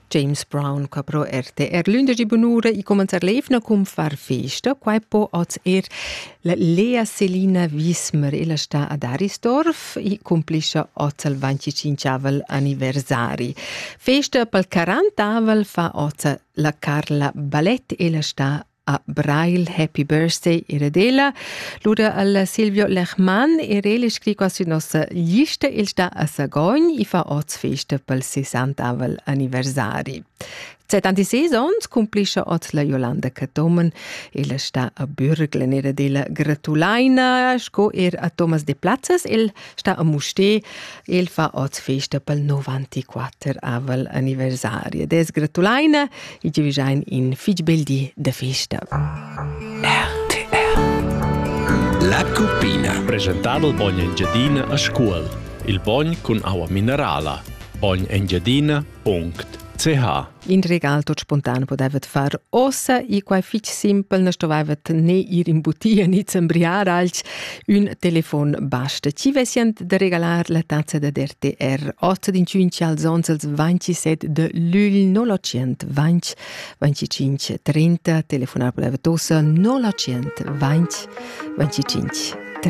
James Brown qua pro RTR lunedì bonura I comencer levna cum far festa quai po oz la Lea Selina Wismer ella sta ad Arisdorf I complisce oz al 25 anniversari. Festa pel 40 fa oz la Carla Ballet ella sta a Braille Happy Birthday Iredela. Lura al Silvio Lechman Irele scrive su nostra lista il sta a Sagogn I fa oz festa pel 60 anniversari. 76 ans complisce oz la Jolanda Catomen ella sta a Bürglen Iredela gratulaina sco a Thomas de Platzes el sta a Musté el fa oz festa pel 94 avel anniversari. Des gratulaina I givisain in Figbeldi de festa. RTR La Cupina Presentato il Bogn Engiadina a scuol. Il Bogn con aua minerala. bognengiadina.ch In regal tot spontan podevet far ossa I quai fich simpel ne stovevet ne ir in butia ni zembriar alc un telefon basta. Ci vesient de regalar la tazza de RTR 8 din 5 als 27 de lul 920 25 30 telefonar podevet ossa 920 25